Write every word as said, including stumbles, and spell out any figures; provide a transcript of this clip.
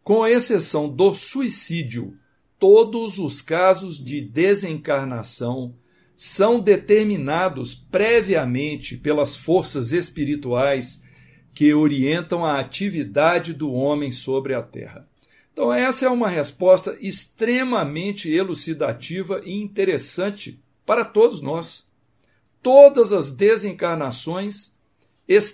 Com exceção do suicídio, todos os casos de desencarnação são determinados previamente pelas forças espirituais que orientam a atividade do homem sobre a Terra. Então, essa é uma resposta extremamente elucidativa e interessante para todos nós. Todas as desencarnações